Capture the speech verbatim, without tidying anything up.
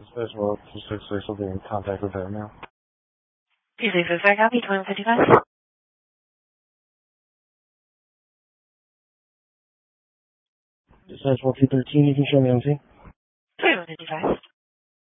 says, well, two six six will be in contact with her now. two six six, I copy, twenty fifty-five. It says one two thirteen, you can show me on scene. twenty-one fifty-five.